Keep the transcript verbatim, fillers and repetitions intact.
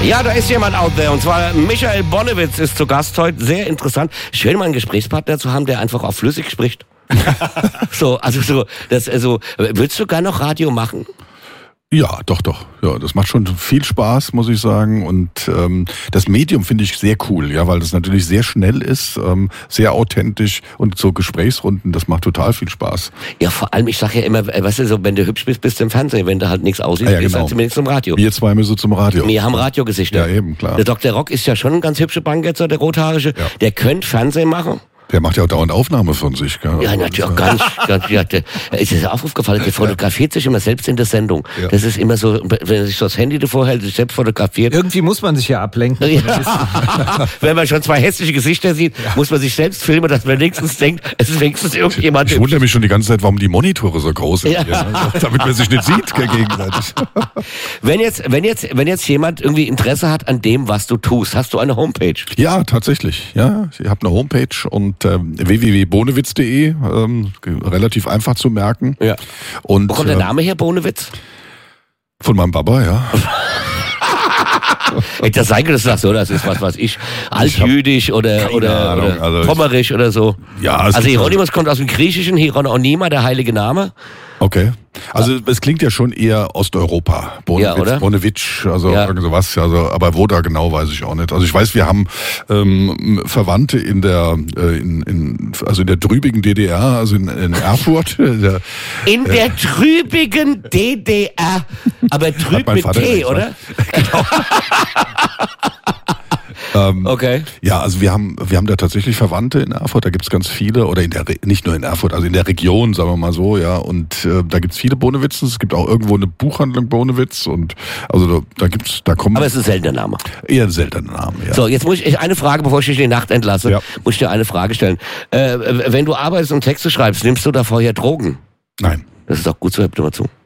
Ja, da ist jemand out there und zwar Michael Bonnewitz ist zu Gast heute. Sehr interessant. Schön, mal einen Gesprächspartner zu haben, der einfach auch flüssig spricht. so, also so, das, also, würdest du gar noch Radio machen? Ja, doch, doch. Ja, das macht schon viel Spaß, muss ich sagen. Und ähm, das Medium finde ich sehr cool, ja, weil das natürlich sehr schnell ist, ähm, sehr authentisch und so Gesprächsrunden, das macht total viel Spaß. Ja, vor allem, ich sage ja immer, weißt du, so, wenn du hübsch bist, bist du im Fernsehen. Wenn du halt nichts aussiehst, ah, ja, bist du genau. halt zumindest zum Radio. Wir zwei müssen zum Radio. Wir haben Radiogesichter. Ja, eben, klar. Der Doktor Rock ist ja schon ein ganz hübscher Banketzer, der Rothaarige. Ja. Der könnte Fernsehen machen. Der macht ja auch dauernd Aufnahme von sich. Gell? Ja, natürlich auch ganz, ganz, ja, der, ist es auch aufgefallen, der fotografiert sich immer selbst in der Sendung. Ja. Das ist immer so, wenn er sich so das Handy davor hält, sich selbst fotografiert. Irgendwie muss man sich ja ablenken. Ja. Wenn man schon zwei hässliche Gesichter sieht, ja. muss man sich selbst filmen, dass man wenigstens denkt, es ist wenigstens irgendjemand. Ich wundere mich schon die ganze Zeit, warum die Monitore so groß sind, ja. hier, also, damit man sich nicht sieht gegenseitig. Wenn jetzt, wenn jetzt, wenn jetzt jemand irgendwie Interesse hat an dem, was du tust, hast du eine Homepage? Ja, tatsächlich. Ja, ich habe eine Homepage und ähm, w w w punkt bonewitz punkt de, ähm, relativ einfach zu merken. Ja. Und, wo kommt der Name her, Bonewitz? Von meinem Papa, ja. Hätte das sein können, dass du sagst, so, das ist was, was ich, altjüdisch oder, oder, oder also pommerisch oder so. Ja, also Hieronymus kommt aus dem Griechischen, Hieronima, der heilige Name. Okay. Also es klingt ja schon eher Osteuropa. Bonewitz, ja, oder? Bonewitsch, also ja. irgend sowas. Also, aber wo da genau, weiß ich auch nicht. Also ich weiß, wir haben ähm, Verwandte in der, äh, in, in, also in der trübigen D D R, also in, in Erfurt. Der, in der äh, trübigen D D R, aber trüb mit T, oder? Genau. Ähm, okay. Ja, also wir haben wir haben da tatsächlich Verwandte in Erfurt, da gibt's ganz viele, oder in der Re- nicht nur in Erfurt, also in der Region, sagen wir mal so, ja, und äh, da gibt's viele Bonewitzen, es gibt auch irgendwo eine Buchhandlung Bonewitz und also da, da gibt's, da kommen... Aber es ist ein seltener Name. Eher ein seltener Name, ja. So, jetzt muss ich eine Frage, bevor ich dich in die Nacht entlasse, ja. muss ich dir eine Frage stellen. Äh, wenn du arbeitest und Texte schreibst, nimmst du da vorher Drogen? Nein. Das ist auch gut, so hört mal zu.